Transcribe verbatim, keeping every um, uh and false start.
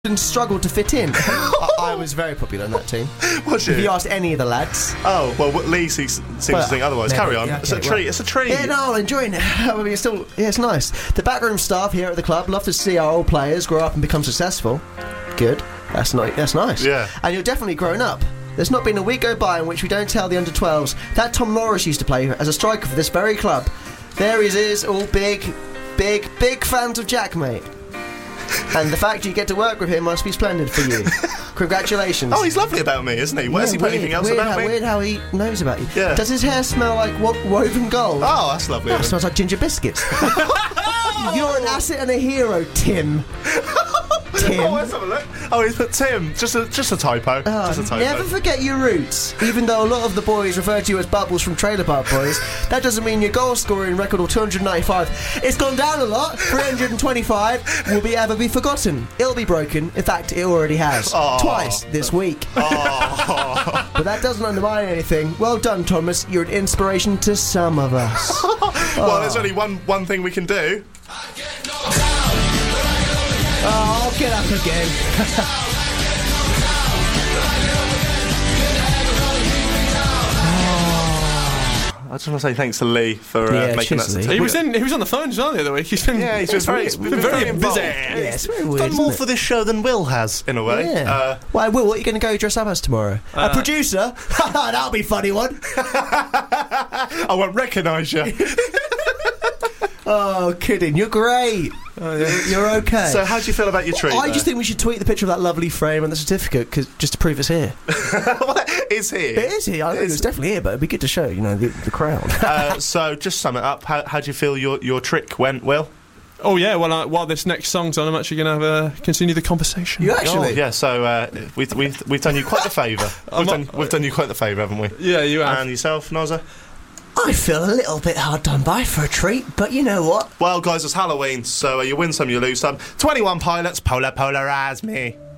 and struggled to fit in. I, I was very popular in that team. Was you? If you asked any of the lads. Oh, well, Lee seems, seems Well, to think otherwise. maybe, Carry on. yeah, It's a okay, treat. well. It's a treat. Yeah, no, I'm enjoying it. I mean, it's still, yeah, it's nice. The backroom staff here at the club love to see our old players grow up and become successful. Good. That's nice. That's nice. Yeah. And you're definitely grown up. There's not been a week go by in which we don't tell the under twelves that Tom Norris used to play as a striker for this very club. There he is, all big, big, big fans of Jack, mate. And the fact you get to work with him must be splendid for you. Congratulations. Oh, he's lovely about me, isn't he? Why has Yeah, he put weird, anything else weird about how, me? Weird how he knows about you. Yeah. Does his hair smell like wo- woven gold? Oh, that's lovely. Oh, of it him. smells like ginger biscuits. You're an asset and a hero, Tim. Tim. Oh, let's have a look. Oh, he's put Tim. Just a just a typo. Oh, just a typo. never forget your roots. Even though a lot of the boys refer to you as Bubbles from Trailer Park Boys, that doesn't mean your goal scoring record of two hundred ninety-five. It's gone down a lot. three hundred twenty-five will be ever be forgotten. It'll be broken. In fact, it already has. Oh. Twice this week. Oh. But that doesn't undermine anything. Well done, Thomas. You're an inspiration to some of us. Well, there's only one one thing we can do. Oh, I'll get up again. I just want to say thanks to Lee for uh, Yeah, making that. cheers, Lee. such a- He was in. He was on the phone as well the other week. He's been. Yeah, he's been very, been been very involved. busy. Yeah, it's very weird. Done isn't more it? for this show than Will has, in a way. Yeah. Uh, Why, Will, what are you going to go dress up as tomorrow? Uh, a producer? That'll be a funny one. I won't recognise you. Oh, kidding. You're great. Oh, yeah. You're okay. So, how do you feel about your treat? I there? just think we should tweet the picture of that lovely frame and the certificate, cause, just to prove it's here. It's here. It is here. I think it's definitely here, but it'd be good to show, you know, the, the crowd. uh, so, just sum it up. How, how do you feel your, your trick went, Will? Oh yeah. Well, uh, while this next song's on, I'm actually going to uh, continue the conversation. You actually? Oh, yeah. So, uh, we've, we've we've done you quite the favour. I'm We've not- done we've done you quite the favour, haven't we? Yeah, you have. And yourself, Nozza? I feel a little bit hard done by for a treat, but you know what? Well, guys, it's Halloween, so uh, you win some, you lose some. twenty-one Pilots, Polar Polarise me.